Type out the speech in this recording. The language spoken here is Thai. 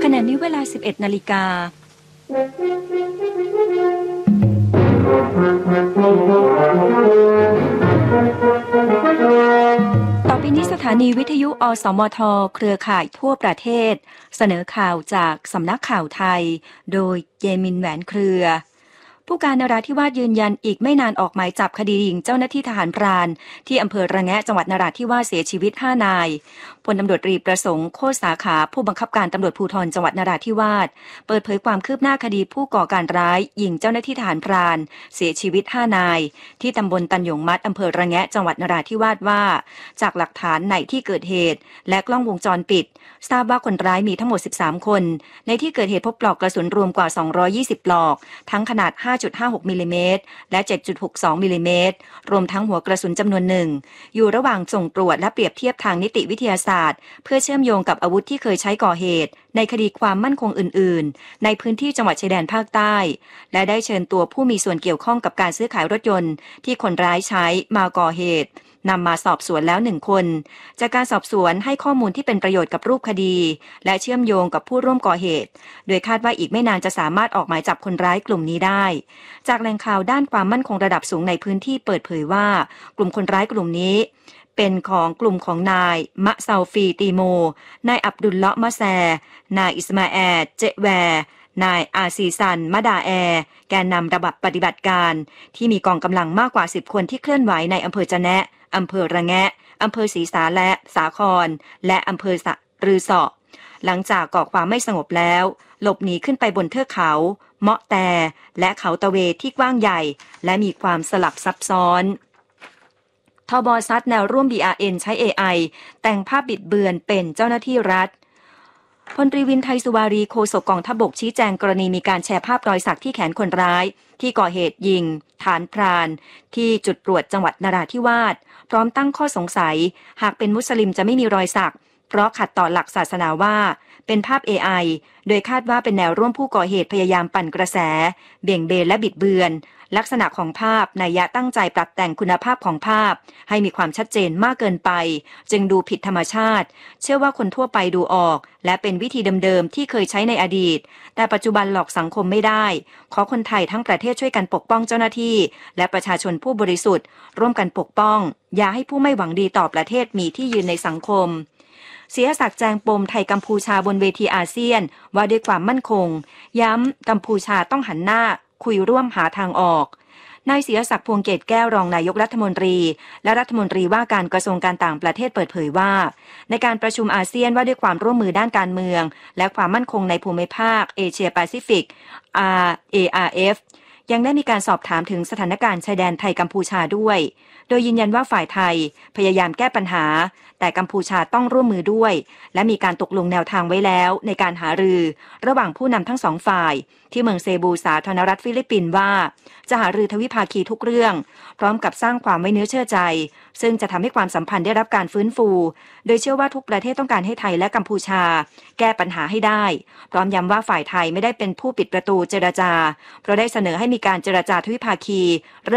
ณะนี้เวลา 11:00 น.ต่อไปนี้สถานีวิทยุอสมทเครือข่ายทั่วประเทศเสนอข่าวจากสำนักข่าวไทยโดยเยมินแหวนเครือผู้การนราธิวาสยืนยันอีกไม่นานออกหมายจับคดียิงเจ้าหน้าที่ทหารพรานที่อำเภอระแงะจังหวัดนราธิวาสเสียชีวิต5 นายพลตำรวจตรีประสงค์โคตรสาขาผู้บังคับการตำรวจภูธรจังหวัดนราธิวาสเปิดเผยความคืบหน้าคดีผู้ก่อการร้ายยิงเจ้าหน้าที่ทหารพรานเสียชีวิต5 นายที่ตำบลตันหยงมัดอำเภอระแงะจังหวัดนราธิวาสว่าจากหลักฐานในที่เกิดเหตุและกล้องวงจรปิดทราบว่าคนร้ายมีทั้งหมด13 คนในที่เกิดเหตุพบปลอกกระสุนรวมกว่า220 ปลอกทั้งขนาด 5.56 มิลลิเมตรและ 7.62 มิลลิเมตรรวมทั้งหัวกระสุนจำนวนหนึ่งอยู่ระหว่างส่งตรวจและเปรียบเทียบทางนิติวิทยาศาสตร์เพื่อเชื่อมโยงกับอาวุธที่เคยใช้ก่อเหตุในคดีความมั่นคงอื่นๆในพื้นที่จังหวัดชายแดนภาคใต้และได้เชิญตัวผู้มีส่วนเกี่ยวข้องกับการซื้อขายรถยนต์ที่คนร้ายใช้มาก่อเหตุนำมาสอบสวนแล้ว1 คนจากการสอบสวนให้ข้อมูลที่เป็นประโยชน์กับรูปคดีและเชื่อมโยงกับผู้ร่วมก่อเหตุโดยคาดว่าอีกไม่นานจะสามารถออกหมายจับคนร้ายกลุ่มนี้ได้จากแหล่งข่าวด้านความมั่นคงระดับสูงในพื้นที่เปิดเผยว่ากลุ่มคนร้ายกลุ่มนี้เป็นของกลุ่มของนายมะซาฟีตีโมนายอับดุลเลาะมะแซนายอิสมาแอลเจแวนายอาซีซันมะดาแอแกนนำระดับปฏิบัติการที่มีกองกำลังมากกว่า10 คนที่เคลื่อนไหวในอำเภอจะแนะอำเภอระแงะอำเภอศรีสาและสาครและอำเภอสะรือเสาะหลังจากก่อความไม่สงบแล้วหลบหนีขึ้นไปบนเทือกเขาเมาะแตและเขาตะเวที่กว้างใหญ่และมีความสลับซับซ้อนทบซัดแนวร่วม BRN ใช้ AI แต่งภาพบิดเบือนเป็นเจ้าหน้าที่รัฐพลตรีวินไทยสุวารีโฆษกกองทัพบกชี้แจงกรณีมีการแชร์ภาพรอยสักที่แขนคนร้ายที่ก่อเหตุยิงฐานพรานที่จุดตรวจจังหวัดนราธิวาสพร้อมตั้งข้อสงสัยหากเป็นมุสลิมจะไม่มีรอยสักเพราะขัดต่อหลักศาสนาว่าเป็นภาพ AI โดยคาดว่าเป็นแนวร่วมผู้ก่อเหตุพยายามปั่นกระแสเบี่ยงเบนและบิดเบือนลักษณะของภาพนัยยะตั้งใจปรับแต่งคุณภาพของภาพให้มีความชัดเจนมากเกินไปจึงดูผิดธรรมชาติเชื่อว่าคนทั่วไปดูออกและเป็นวิธีเดิมๆที่เคยใช้ในอดีตแต่ปัจจุบันหลอกสังคมไม่ได้ขอคนไทยทั้งประเทศช่วยกันปกป้องเจ้าหน้าที่และประชาชนผู้บริสุทธิ์ร่วมกันปกป้องอย่าให้ผู้ไม่หวังดีต่อประเทศมีที่ยืนในสังคมเสียศักดิ์แจงปมไทยกัมพูชาบนเวทีอาเซียนว่าด้วยความมั่นคงย้ำกัมพูชาต้องหันหน้าคุยร่วมหาทางออกนายเสียศักดิ์พวงเกตแก้วรองนายกรัฐมนตรีและรัฐมนตรีว่าการกระทรวงการต่างประเทศเปิดเผยว่าในการประชุมอาเซียนว่าด้วยความร่วมมือด้านการเมืองและความมั่นคงในภูมิภาคเอเชียแปซิฟิก RARF ยังได้มีการสอบถามถึงสถานการณ์ชายแดนไทยกัมพูชาด้วยโดยยืนยันว่าฝ่ายไทยพยายามแก้ปัญหาแต่กัมพูชาต้องร่วมมือด้วยและมีการตกลงแนวทางไว้แล้วในการหารือระหว่างผู้นำทั้ง2 ฝ่ายที่เมืองเซบูสาธารณรัฐฟิลิปปินส์ว่าจะหารือทวิภาคีทุกเรื่องพร้อมกับสร้างความไว้เนื้อเชื่อใจซึ่งจะทำให้ความสัมพันธ์ได้รับการฟื้นฟูโดยเชื่อว่าทุกประเทศต้องการให้ไทยและกัมพูชาแก้ปัญหาให้ได้พร้อมย้ำว่าฝ่ายไทยไม่ได้เป็นผู้ปิดประตูเจรจาเพราะได้เสนอให้มีการเจรจาทวิภาคี